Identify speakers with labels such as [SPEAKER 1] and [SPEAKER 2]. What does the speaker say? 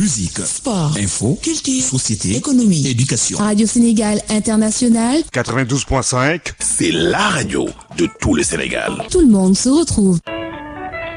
[SPEAKER 1] musique,
[SPEAKER 2] sport,
[SPEAKER 1] info,
[SPEAKER 2] culture,
[SPEAKER 1] société,
[SPEAKER 2] économie,
[SPEAKER 1] éducation.
[SPEAKER 2] Radio Sénégal International,
[SPEAKER 3] 92.5,
[SPEAKER 4] c'est la radio de tout le Sénégal.
[SPEAKER 2] tout le monde se retrouve.